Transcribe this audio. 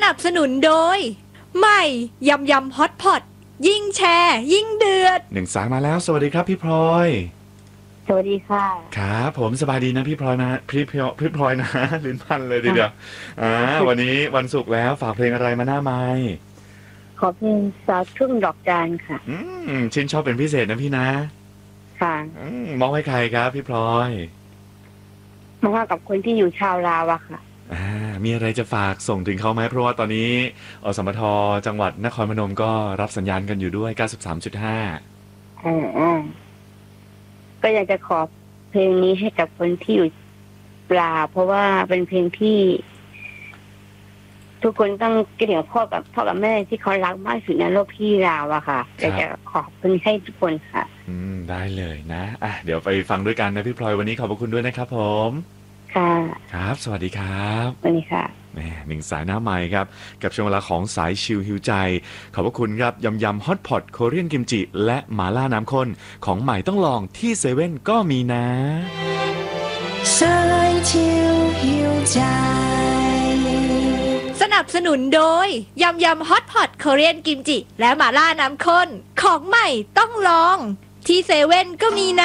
นับสนุนโดยใหม่ยำยำฮอตพอตยิ่งแชร์ยิ่งเดือดหนึ่งสายมาแล้วสวัสดีครับพี่พลอยสวัสดีค่ะครับผมสบายดีนะพี่พลอยนะพี่พลอยนะ ลิ้นพันเลยทีเดียววันนี้วันศุกร์แล้วฝากเพลงอะไรมาหน้าไมค์ขอเพลงสาวทุ่งดอกจานค่ะชื่นชอบเป็นพิเศษนะพี่นะค่ะมองให้ใครครับพี่พลอยมองกับคนที่อยู่ชาวลาวอะค่ะมีอะไรจะฝากส่งถึงเขาไหมเพราะว่าตอนนี้อสมทจังหวัดนครพนมก็รับสัญญาณกันอยู่ด้วย 93.5 ก็อยากจะขอเพลงนี้ให้กับคนที่อยู่ลาวเพราะว่าเป็นเพลงที่ทุกคนต้องเกี่ยวกับพ่อกับแม่ที่เขารักมากที่สุดในโลกที่ลาวอะค่ะอยากจะขอบคุณให้ทุกคนค่ะได้เลยนะเดี๋ยวไปฟังด้วยกันนะพี่พลอยวันนี้ขอบคุณด้วยนะครับผมค่ะครับสวัสดีครับสวัสดีค่ะหนึ่งสายหน้าใหม่ครับกับช่วงเวลาของสายชิลฮิวใจขอบพระคุณครับยำยำฮอตพอตโคเรียนกิมจิและหม่าล่าน้ำข้นของใหม่ต้องลองที่เซเว่นก็มีนะสายชิลฮิวใจสนับสนุนโดยยำยำฮอตพอตโคเรียนกิมจิและหม่าล่าน้ำข้นของใหม่ต้องลองที่เซเว่นก็มีนะ